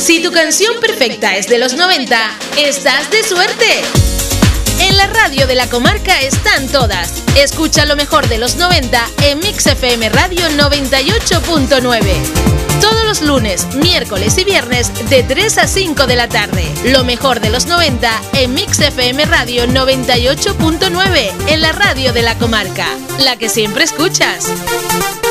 Si tu canción perfecta es de los 90, estás de suerte. En la radio de la comarca están todas. Escucha lo mejor de los 90 en Mix FM Radio 98.9. Todos los lunes, miércoles y viernes de 3 a 5 de la tarde. Lo mejor de los 90 en Mix FM Radio 98.9, en la radio de la comarca. La que siempre escuchas.